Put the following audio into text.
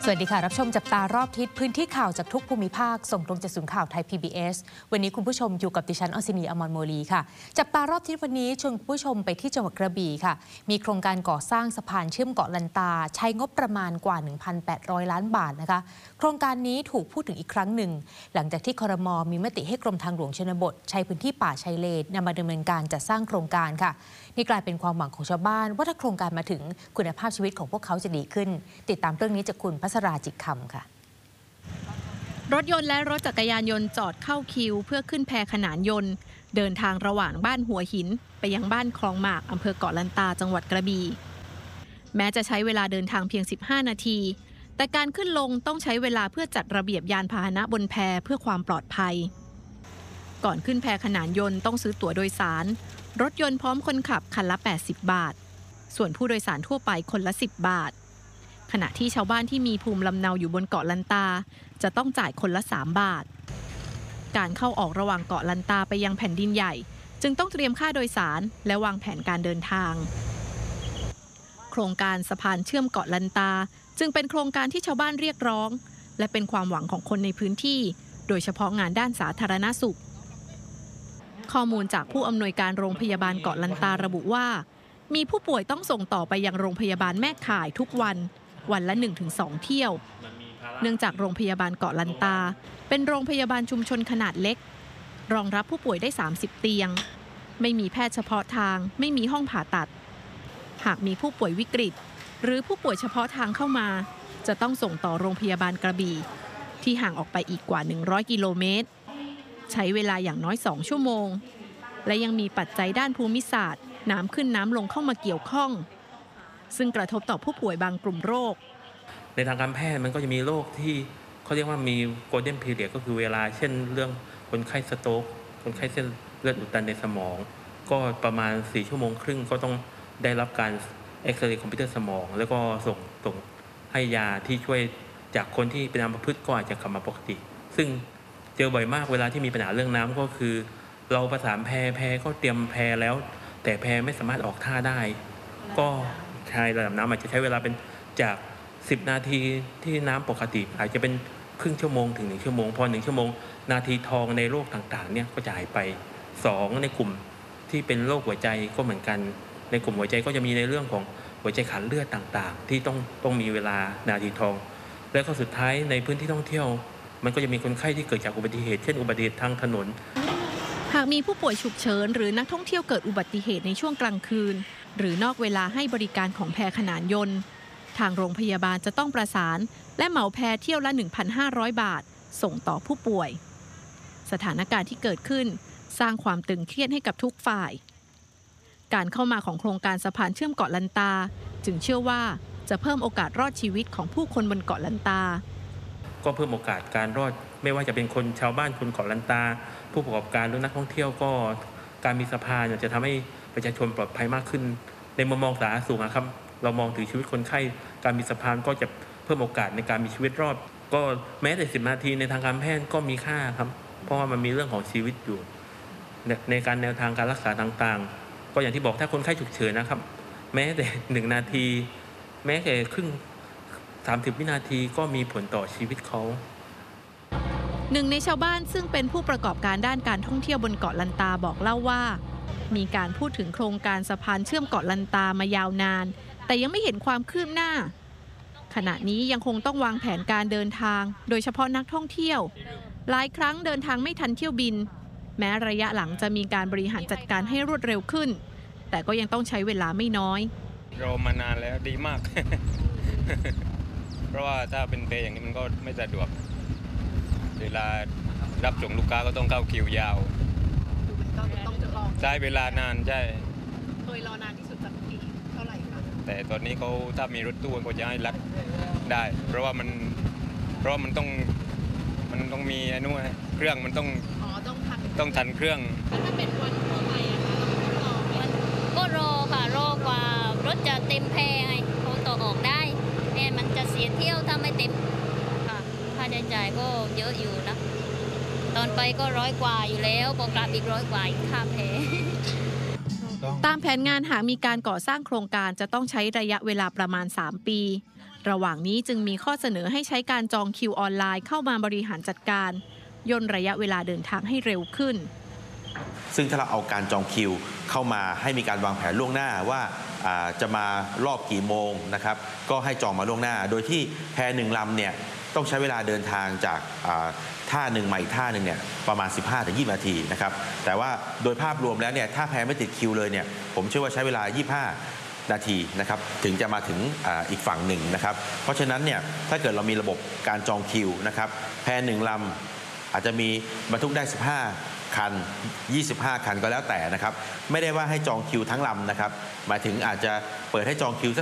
วัสดีค่ะรับชมจับตารอบทิศพื้นที่ข่าวจากทุกภูมิภาคส่งตรงจากศูนย์ข่าวไทย PBS วันนี้คุณผู้ชมอยู่กับดิฉันอศินี อมรโมลีค่ะจับตารอบทิศวันนี้ชวนคุณผู้ชมไปที่จังหวัดกระบี่ค่ะมีโครงการก่อสร้างสะพานเชื่อมเกาะลันตาใช้งบประมาณกว่า 1,800 ล้านบาทนะคะโครงการนี้ถูกพูดถึงอีกครั้งหนึ่งหลังจากที่ครม.มีมติให้กรมทางหลวงชนบทใช้พื้นที่ป่าชายเลนนำมาดำเนินการจัดสร้างโครงการค่ะนี่กลายเป็นความหวังของชาวบ้านว่าถ้าโครงการมาถึงคุณภาพชีวิตของพวกเขาจะดีขึ้นติดตามเรื่องนี้จากคุณพัสราจิตคำค่ะรถยนต์และรถจักรยานยนต์จอดเข้าคิวเพื่อขึ้นแพขนานยนต์เดินทางระหว่างบ้านหัวหินไปยังบ้านคลองหมากอำเภอเกาะลันตาจังหวัดกระบี่แม้จะใช้เวลาเดินทางเพียง15นาทีแต่การขึ้นลงต้องใช้เวลาเพื่อจัดระเบียบยานพาหนะบนแพเพื่อความปลอดภัยก่อนขึ้นแพขนานยนต์ต้องซื้อตั๋วโดยสารรถยนต์พร้อมคนขับคันละ80 บาทส่วนผู้โดยสารทั่วไปคนละ10 บาทขณะที่ชาวบ้านที่มีภูมิลำเนาอยู่บนเกาะลันตาจะต้องจ่ายคนละ3 บาทการเข้าออกระหว่างเกาะลันตาไปยังแผ่นดินใหญ่จึงต้องเตรียมค่าโดยสารและวางแผนการเดินทางโครงการสะพานเชื่อมเกาะลันตาจึงเป็นโครงการที่ชาวบ้านเรียกร้องและเป็นความหวังของคนในพื้นที่โดยเฉพาะงานด้านสาธารณสุขข้อมูลจากผู้อำนวยการโรงพยาบาลเกาะลันตาระบุว่ามีผู้ป่วยต้องส่งต่อไปยังโรงพยาบาลแม่ข่ายทุกวันละ 1-2 เที่ยวเนื่องจากโรงพยาบาลเกาะลันตาเป็นโรงพยาบาลชุมชนขนาดเล็กรองรับผู้ป่วยได้30 เตียงไม่มีแพทย์เฉพาะทางไม่มีห้องผ่าตัดหากมีผู้ป่วยวิกฤตหรือผู้ป่วยเฉพาะทางเข้ามาจะต้องส่งต่อโรงพยาบาลกระบี่ที่ห่างออกไปอีกกว่า100 กิโลเมตรใช้เวลาอย่างน้อย2 ชั่วโมงและยังมีปัจจัยด้านภูมิศาสตร์น้ำขึ้นน้ำลงเข้ามาเกี่ยวข้องซึ่งกระทบต่อผู้ป่วยบางกลุ่มโรคในทางการแพทย์มันก็จะมีโรคที่เขาเรียกว่ามีโกลเด้นพีเรียดก็คือเวลาเช่นเรื่องคนไข้สโตรกคนไข้เส้นเลือดอุดตันในสมองก็ประมาณ4 ชั่วโมงครึ่งก็ต้องได้รับการเอ็กซเรย์คอมพิวเตอร์สมองแล้วก็ส่งให้ยาที่ช่วยจากคนที่เป็นอัมพฤกษ์ก็อาจจะกลับมาปกติซึ่งเจอบ่อยมากเวลาที่มีปัญหาเรื่องน้ำก็คือเราประสานแพก็เตรียมแพแล้วแต่แพไม่สามารถออกท่าได้ก็ใช้ระดับน้ำอาจจะใช้เวลาเป็นจาก10 นาทีที่น้ำปกติอาจจะเป็นครึ่งชั่วโมงถึง1 ชั่วโมงพอ1 ชั่วโมงนาทีทองในโรคต่างๆเนี่ยก็จะหายไป2ในกลุ่มที่เป็นโรคหัวใจก็เหมือนกันในกลุ่มหัวใจก็จะมีในเรื่องของหัวใจขาดเลือดต่างๆที่ต้องมีเวลานาทีทองและก็สุดท้ายในพื้นที่ท่องเที่ยวมันก็จะมีคนไข้ที่เกิดจากอุบัติเหตุเช่นอุบัติเหตุทางถนนหากมีผู้ป่วยฉุกเฉินหรือนักท่องเที่ยวเกิดอุบัติเหตุในช่วงกลางคืนหรือนอกเวลาให้บริการของแพขนานยนต์ทางโรงพยาบาลจะต้องประสานและเหมาแพเที่ยวละ 1,500 บาทส่งต่อผู้ป่วยสถานการณ์ที่เกิดขึ้นสร้างความตึงเครียดให้กับทุกฝ่ายการเข้ามาของโครงการสะพานเชื่อมเกาะลันตาจึงเชื่อว่าจะเพิ่มโอกาสรอดชีวิตของผู้คนบนเกาะลันตาก็เพิ่มโอกาสการรอดไม่ว่าจะเป็นคนชาวบ้านคนเกาะลันตาผู้ประกอบการหรือนักท่องเที่ยวก็การมีสะพานจะทำให้ประชาชนปลอดภัยมากขึ้นในมุมมองสาธารณสุขครับเรามองถึงชีวิตคนไข้การมีสะพานก็จะเพิ่มโอกาสในการมีชีวิตรอดก็แม้แต่10 นาทีในทางการแพทย์ก็มีค่าครับเพราะว่ามันมีเรื่องของชีวิตอยู่ในการแนวทางการรักษาต่างๆก็อย่างที่บอกถ้าคนไข้ฉุกเฉินนะครับแม้แต่1 นาทีแม้แต่ครึ่ง30 วินาทีก็มีผลต่อชีวิตเขาหนึ่งในชาวบ้านซึ่งเป็นผู้ประกอบการด้านการท่องเที่ยวบนเกาะลันตาบอกเล่าว่ามีการพูดถึงโครงการสะพานเชื่อมเกาะลันตามายาวนานแต่ยังไม่เห็นความคืบหน้าขณะนี้ยังคงต้องวางแผนการเดินทางโดยเฉพาะนักท่องเที่ยวหลายครั้งเดินทางไม่ทันเที่ยวบินแม้ระยะหลังจะมีการบริหารจัดการให้รวดเร็วขึ้นแต่ก็ยังต้องใช้เวลาไม่น้อยรอมานานแล้วดีมาก เพราะว่าถ้าเป็นเปอย่างนี้มันก็ไม่สะดวกเวลารับส่งลูกค้าก็ต้องเข้าคิวยาวใช้เวลานานใช่เคยรอนานที่สุดสักกี่เท่าไหร่คะแต่ตอนนี้เขาถ้ามีรถตู้ก็จะให้รัดได้เพราะว่ามันต้องมีไอ้นู่นเครื่องมันต้องทันเครื่องถ้าเป็นวันทั่วไปอะคะก็รอค่ะรอกว่ารถจะเต็มแพไงเขาต่อออกได้เนี่ยมันจะเสียเที่ยวถ้าไม่เต็มค่ะค่าใช้จ่ายก็เยอะอยู่นะตอนไปก็100 กว่าอยู่แล้วพอกลับอีก100 กว่าอีกค่าแพต้องตามแผนงานหากมีการก่อสร้างโครงการจะต้องใช้ระยะเวลาประมาณ 3 ปี ระหว่างนี้จึงมีข้อเสนอให้ใช้การจองคิวออนไลน์เข้ามาบริหารจัดการย่นระยะเวลาเดินทางให้เร็วขึ้นซึ่งถ้าเราเอาการจองคิวเข้ามาให้มีการวางแผนล่วงหน้าว่าจะมารอบกี่โมงนะครับก็ให้จองมาล่วงหน้า โดยที่แพหนึ่งลำเนี่ยต้องใช้เวลาเดินทางจากท่าหนึ่งมาอีกท่าหนึ่งเนี่ยประมาณ 15-20 นาทีนะครับแต่ว่าโดยภาพรวมแล้วเนี่ยถ้าแพไม่ติดคิวเลยเนี่ยผมเชื่อว่าใช้เวลา 25 นาทีนะครับถึงจะมาถึงอีกฝั่งหนึ่งนะครับเพราะฉะนั้นเนี่ยถ้าเกิดเรามีระบบการจองคิวนะครับแพหนึ่งลำอาจจะมีบรรทุกได้ 15 คัน 25 คันก็แล้วแต่นะครับไม่ได้ว่าให้จองคิวทั้งลำนะครับหมายถึงอาจจะเปิดให้จองคิว